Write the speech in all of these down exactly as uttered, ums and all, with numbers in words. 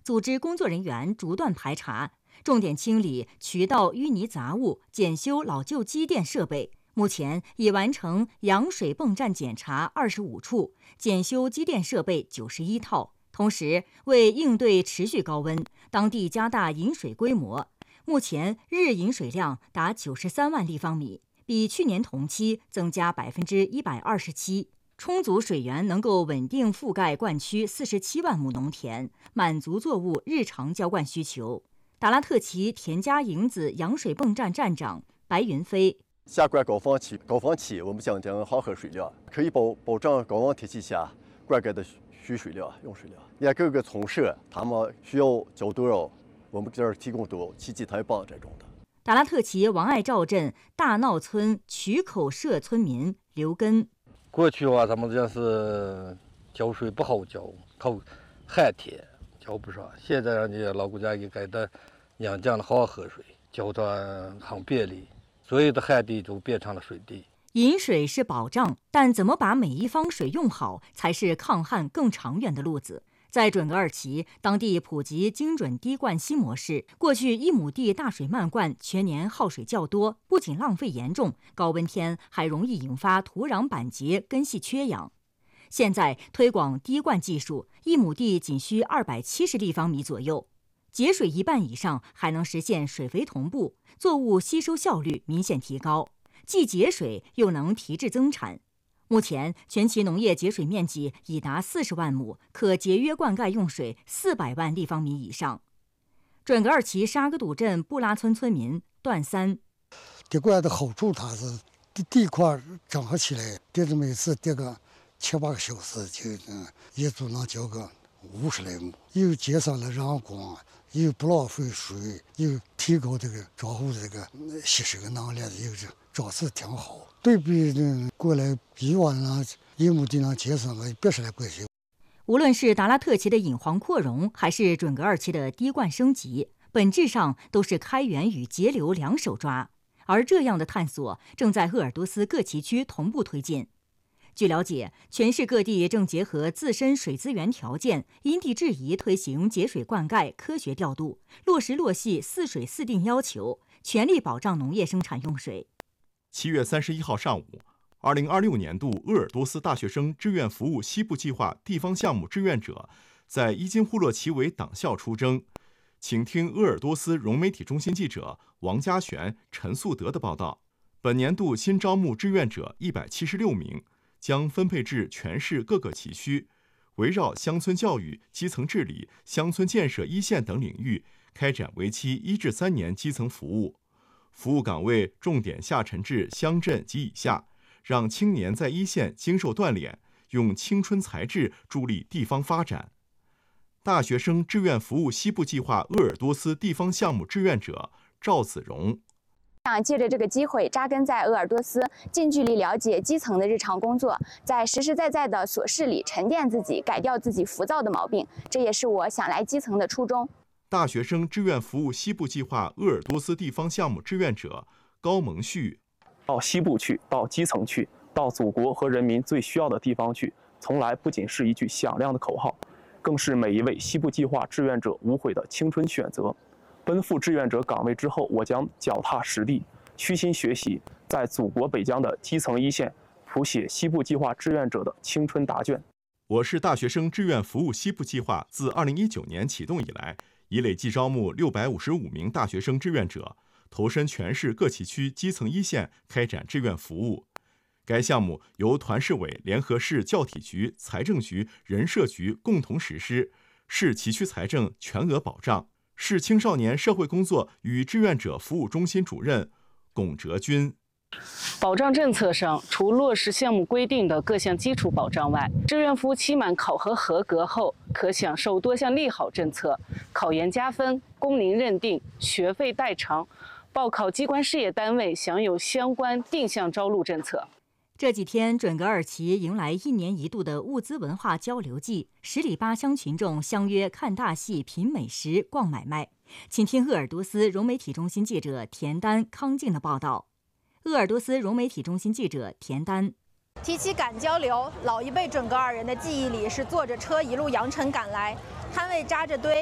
组织工作人员逐段排查，重点清理渠道淤泥杂物，检修老旧机电设备。目前已完成扬水泵站检查二十五处，检修机电设备九十一套。同时，为应对持续高温，当地加大引水规模。目前日引水量达九十三万立方米，比去年同期增加百分之一百二十七。充足水源能够稳定覆盖灌区四十七万亩农田，满足作物日常浇灌需求。达拉特旗田家营子扬水泵站站长白云飞。 下灌高峰期，高峰期我们将将好喝水量，可以保保障高温天气下灌溉的需水量、用水量。你看各个村社，他们需要浇多少，我们这儿提供多少，七几台泵这种的。 达拉特旗王爱赵镇大闹村渠口社村民刘根。 过去啊，咱们这是浇水不好浇，靠旱天浇不上。现在人家老国家给改的，养降了好喝水，浇的很便利。所有的旱地都变成了水地。 饮水是保障，但怎么把每一方水用好，才是抗旱更长远的路子。在准噶尔旗，当地普及精准滴灌新模式。过去一亩地大水漫灌，全年耗水较多，不仅浪费严重，高温天还容易引发土壤板结、根系缺氧。现在推广滴灌技术，一亩地仅需二百七十立方米左右。节水一半以上，还能实现水肥同步，作物吸收效率明显提高，既节水又能提质增产。目前，全旗农业节水面积已达四十万亩，可节约灌溉用水四百万立方米以上。准噶尔旗沙格堵镇布拉村村民段三： 滴灌的好处，它是地地块整合起来，滴着每次滴个七八个小时，就嗯，一组能浇个五十来亩，又减少了人工。又不浪费水，又提高这个庄户这个吸水的能力，又是长势挺好。对比呢，过来以往呢，一亩地能节省个八十来块钱。 无论是达拉特旗的引黄扩容，还是准噶尔旗的滴灌升级，本质上都是开源与节流两手抓。而这样的探索正在鄂尔多斯各旗区同步推进。据了解，全市各地正结合自身水资源条件，因地制宜推行节水灌溉科学调度，落实落细四水四定要求，全力保障农业生产用水。 七月三十一号上午，二零二六年度鄂尔多斯大学生志愿服务西部计划地方项目志愿者在伊金呼洛旗委党校出征。请听鄂尔多斯融媒体中心记者王家璇、陈素德的报道。本年度新招募志愿者一百七十六名。将分配至全市各个旗区，围绕乡村教育、基层治理、乡村建设一线等领域，开展为期一至三年基层服务。服务岗位重点下沉至乡镇及以下，让青年在一线经受锻炼，用青春才智助力地方发展。大学生志愿服务西部计划鄂尔多斯地方项目志愿者赵子荣。 想借着这个机会扎根在鄂尔多斯，近距离了解基层的日常工作，在实实在在的琐事里沉淀自己，改掉自己浮躁的毛病，这也是我想来基层的初衷。 大学生志愿服务西部计划鄂尔多斯地方项目志愿者高蒙旭： 到西部去，到基层去，到祖国和人民最需要的地方去，从来不仅是一句响亮的口号，更是每一位西部计划志愿者无悔的青春选择。奔赴志愿者岗位之后，我将脚踏实地，虚心学习，在祖国北疆的基层一线谱写西部计划志愿者的青春答卷。 我市大学生志愿服务西部计划自二零一九年启动以来，已累计招募六百五十五名大学生志愿者，投身全市各旗区基层一线开展志愿服务。该项目由团市委联合市教体局、财政局、人社局共同实施，市旗区财政全额保障。市青少年社会工作与志愿者服务中心主任龚哲军： 保障政策上，除落实项目规定的各项基础保障外，志愿服务期满考核合格后，可享受多项利好政策，考研加分、工龄认定、学费代偿，报考机关事业单位享有相关定向招录政策。 这几天，准噶尔旗迎来一年一度的物资文化交流季，十里八乡群众相约看大戏、品美食、逛买卖。请听鄂尔多斯融媒体中心记者田丹、康静的报道。鄂尔多斯融媒体中心记者田丹： 提起赶交流，老一辈准噶尔人的记忆里是坐着车一路扬尘赶来，摊位扎着堆，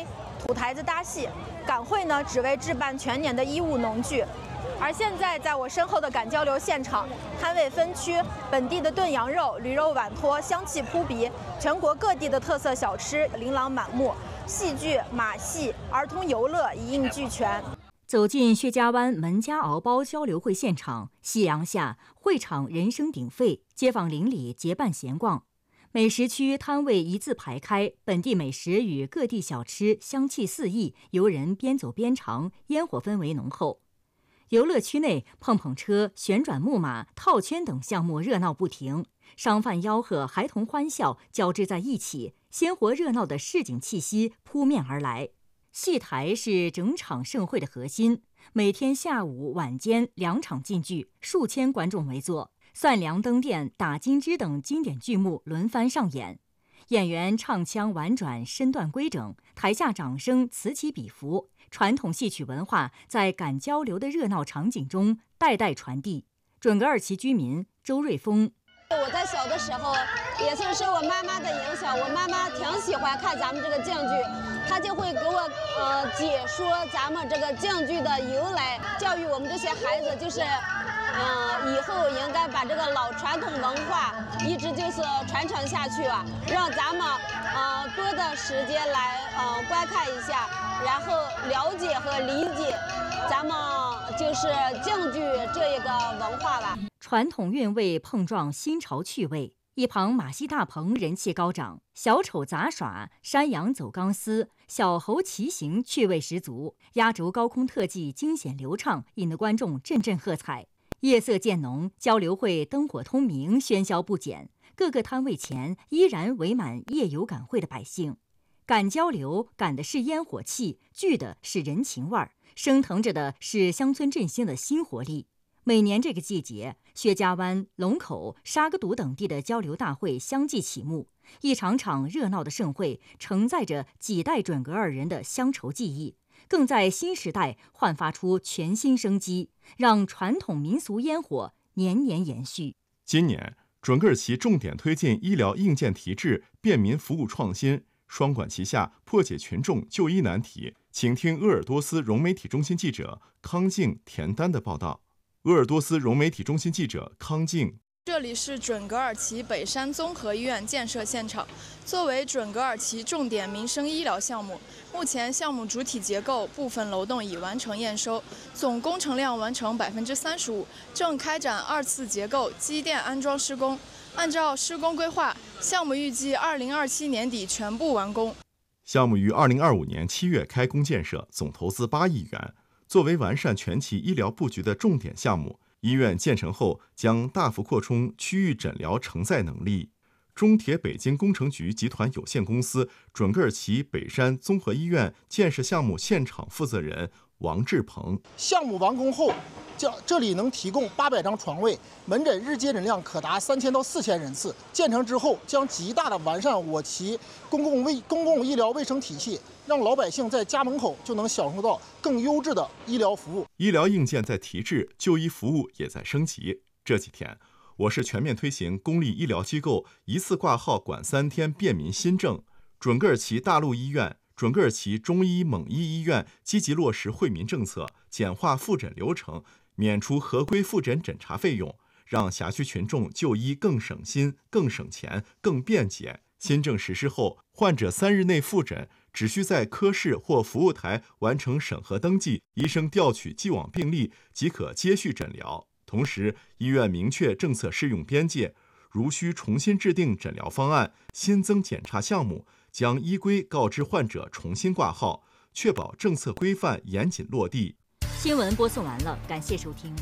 土台子搭戏，赶会呢只为置办全年的衣物农具。而现在在我身后的赶交流现场，摊位分区，本地的炖羊肉、驴肉碗托香气扑鼻，全国各地的特色小吃琳琅满目，戏剧、马戏、儿童游乐一应俱全。 走进薛家湾门家熬包交流会现场，夕阳下，会场人声鼎沸，街坊邻里结伴闲逛。美食区摊位一字排开，本地美食与各地小吃香气四溢，游人边走边尝，烟火氛围浓厚。游乐区内，碰碰车、旋转木马、套圈等项目热闹不停，商贩吆喝，孩童欢笑交织在一起，鲜活热闹的市井气息扑面而来。戏台是整场盛会的核心，每天下午、晚间两场进剧，数千观众围坐，算粮灯店、打金枝等经典剧目轮番上演。演员唱腔婉转，身段规整，台下掌声此起彼伏。传统戏曲文化在赶交流的热闹场景中代代传递。准格尔旗居民周瑞峰： 我在小的时候也曾受我妈妈的影响，我妈妈挺喜欢看咱们这个京剧，她就会给我呃解说咱们这个京剧的由来，教育我们这些孩子，就是嗯、呃、以后应该把这个老传统文化一直就是传承下去啊，让咱们呃多的时间来呃观看一下，然后了解和理解咱们就是京剧这一个文化吧。 传统韵味碰撞新潮趣味，一旁马戏大棚人气高涨，小丑杂耍、山羊走钢丝、小猴骑行趣味十足，压轴高空特技惊险流畅，引得观众阵阵喝彩。夜色渐浓，交流会灯火通明，喧嚣不减，各个摊位前依然围满夜游赶会的百姓。赶交流赶的是烟火气，聚的是人情味儿，升腾着的是乡村振兴的新活力。每年这个季节，薛家湾、龙口、沙格堵等地的交流大会相继启幕，一场场热闹的盛会承载着几代准格尔人的乡愁记忆，更在新时代焕发出全新生机，让传统民俗烟火年年延续。 今年，准格尔旗重点推进医疗硬件提质、便民服务创新，双管齐下，破解群众就医难题。请听鄂尔多斯融媒体中心记者康静、田丹的报道。鄂尔多斯融媒体中心记者康静： 这里是准格尔旗北山综合医院建设现场，作为准格尔旗重点民生医疗项目，目前项目主体结构部分楼栋已完成验收，总工程量完成百分之三十五，正开展二次结构机电安装施工。按照施工规划，项目预计二零二七年底全部完工。 项目于二零二五年七月开工建设，总投资八亿元。作为完善全旗医疗布局的重点项目，医院建成后将大幅扩充区域诊疗承载能力。中铁北京工程局集团有限公司准格尔旗北山综合医院建设项目现场负责人王志鹏： 项目完工后，将这里能提供八百张床位，门诊日接诊量可达三千到四千人次。建成之后，将极大的完善我旗公共卫公共医疗卫生体系，让老百姓在家门口就能享受到更优质的医疗服务。 医疗硬件在提质，就医服务也在升级。这几天，我市全面推行公立医疗机构一次挂号管三天便民新政。准格尔旗大陆医院、准格尔旗中医蒙医医院积极落实惠民政策，简化复诊流程，免除合规复诊诊查费用，让辖区群众就医更省心、更省钱、更便捷。新政实施后，患者三日内复诊，只需在科室或服务台完成审核登记，医生调取既往病例即可接续诊疗。同时，医院明确政策适用边界，如需重新制定诊疗方案、新增检查项目，将依规告知患者重新挂号，确保政策规范严谨落地。 新闻播送完了，感谢收听。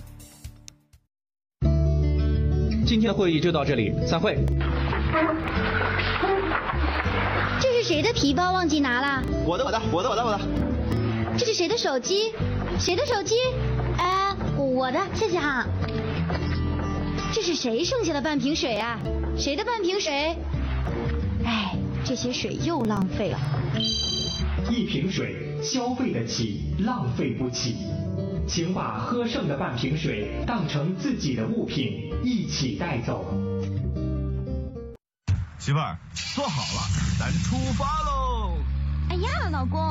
今天的会议就到这里，散会。 这是谁的皮包忘记拿了？ 我的，我的，我的，我的，我的。 这是谁的手机？谁的手机？哎，我的，谢谢哈。这是谁剩下的半瓶水啊？谁的半瓶水？哎，这些水又浪费了。 一瓶水，消费得起，浪费不起。请把喝剩的半瓶水当成自己的物品，一起带走。 媳妇儿，坐好了，咱出发喽！ 哎呀，老公，